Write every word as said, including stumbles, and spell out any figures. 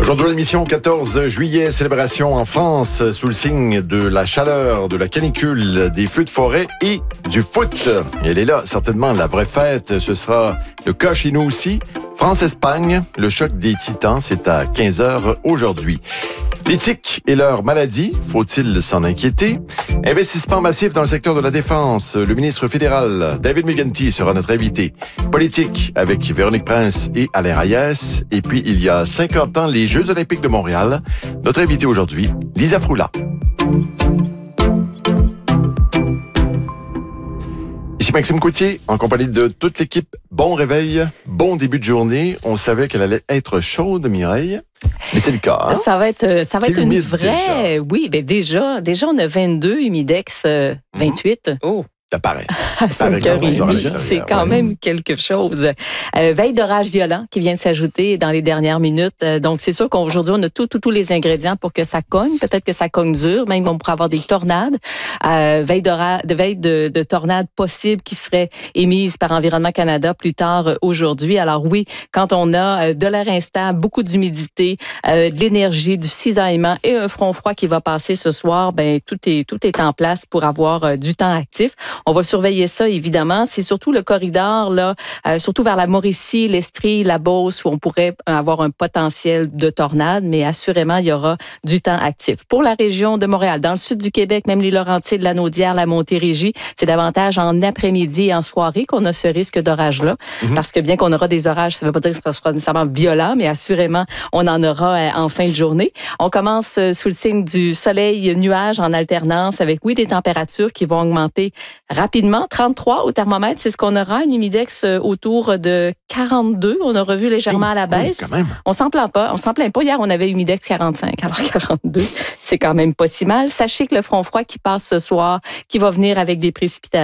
Aujourd'hui, l'émission quatorze juillet, célébration en France sous le signe de la chaleur, de la canicule, des feux de forêt et du foot. Et elle est là, certainement, la vraie fête. Ce sera le cas chez nous aussi. France-Espagne, le choc des titans, c'est à quinze heures aujourd'hui. Les tiques et leurs maladies, faut-il s'en inquiéter? Investissement massif dans le secteur de la défense. Le ministre fédéral David Muganti sera notre invité. Politique avec Véronique Prince et Alain Reyes. Et puis, il y a cinquante ans, les Jeux olympiques de Montréal. Notre invité aujourd'hui, Lisa Froula. Ici Maxime Coutier, en compagnie de toute l'équipe. Bon réveil, bon début de journée. On savait qu'elle allait être chaude, Mireille. Mais c'est le cas, hein? Ça va être, ça va c'est être une vraie... Déjà. Oui, ben déjà, déjà, on a vingt-deux, humidex euh, vingt-huit. Mmh. Oh! Ça paraît. À cinq heures trente, c'est quand ouais. même quelque chose. Euh, veille d'orage violent qui vient de s'ajouter dans les dernières minutes. Euh, donc, c'est sûr qu'aujourd'hui, on a tous tout, tout les ingrédients pour que ça cogne. Peut-être que ça cogne dur. Même, on pourrait avoir des tornades. Euh, veille, de, veille de, de tornades possibles qui seraient émises par Environnement Canada plus tard euh, aujourd'hui. Alors oui, quand on a euh, de l'air instable, beaucoup d'humidité, euh, de l'énergie, du cisaillement et un front froid qui va passer ce soir, ben tout est, tout est en place pour avoir euh, du temps actif. On va surveiller ça, évidemment. C'est surtout le corridor, là, euh, surtout vers la Mauricie, l'Estrie, la Beauce, où on pourrait avoir un potentiel de tornade, mais assurément, il y aura du temps actif. Pour la région de Montréal, dans le sud du Québec, même les Laurentides, la Naudière, la Montérégie, c'est davantage en après-midi et en soirée qu'on a ce risque d'orage-là. Mm-hmm. Parce que bien qu'on aura des orages, ça ne veut pas dire que ce sera nécessairement violent, mais assurément, on en aura euh, en fin de journée. On commence euh, sous le signe du soleil-nuage en alternance avec, oui, des températures qui vont augmenter rapidement. trente-trois au thermomètre, c'est ce qu'on aura. Une humidex autour de quarante-deux. On a revu légèrement à la baisse. Oui, on s'en plaint pas. On s'en plaint pas. Hier, on avait humidex quarante-cinq. Alors quarante-deux, c'est quand même pas si mal. Sachez que le front froid qui passe ce soir, qui va venir avec des précipitations,